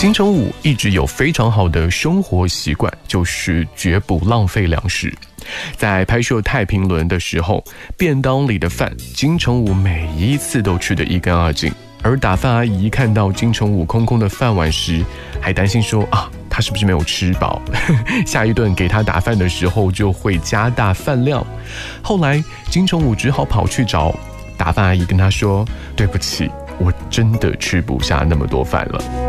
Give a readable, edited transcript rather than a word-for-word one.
金城武一直有非常好的生活习惯，就是绝不浪费粮食。在拍摄《太平轮》的时候，便当里的饭，金城武每一次都吃得一干二净。而打饭阿姨看到金城武空空的饭碗时，还担心说他是不是没有吃饱？下一顿给他打饭的时候就会加大饭量。后来金城武只好跑去找打饭阿姨，跟他说：“对不起，我真的吃不下那么多饭了。”